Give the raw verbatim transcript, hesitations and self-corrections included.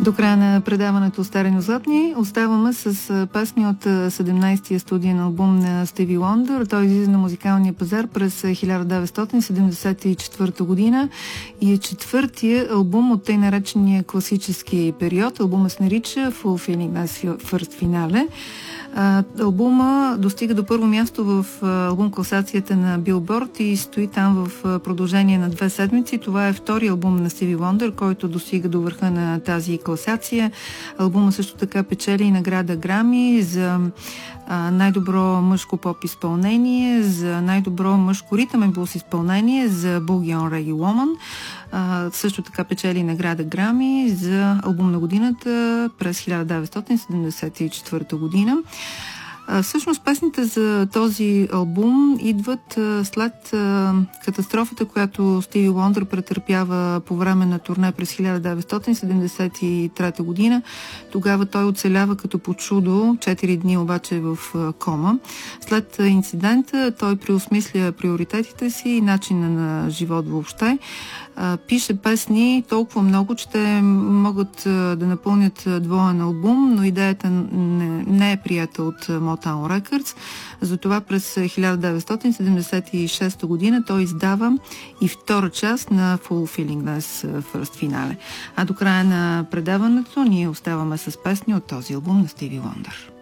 До края на предаването Стари златни оставаме с песни от седемнайсетия студиен албум на Стиви Уондър. Той излиза на музикалния пазар през хиляда деветстотин седемдесет и четвърта година и е четвъртия албум от тъй наречения класически период. Албумът се нарича Fulfilling First Finale. Албума достига до първо място в албум класацията на Билборд и стои там в продължение на две седмици. Това е втори албум на Стиви Уондър, който достига до върха на тази класация. Албума също така печели и награда Грами за най-добро мъжко поп изпълнение, за най-добро мъжко ритъмен блуз изпълнение, за Boogie on Reggae Woman. Също така печели награда Грами за албум на годината през хиляда деветстотин седемдесет и четвърта година. Всъщност песните за този албум идват след катастрофата, която Стиви Уондър претърпява по време на турне през хиляда деветстотин седемдесет и трета година. Тогава той оцелява като по чудо, четири дни обаче в кома. След инцидента той преосмисля приоритетите си и начина на живот въобще. Пише песни толкова много, че те могат да напълнят двоен албум, но идеята не, не е прията от Motown Records. Затова през хиляда деветстотин седемдесет и шеста година той издава и втора част на Fulfilling First Finale. А до края на предаването ние оставаме с песни от този албум на Стиви Уондър.